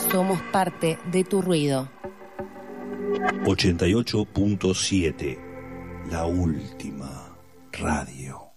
Somos parte de tu ruido. 88.7, la última radio.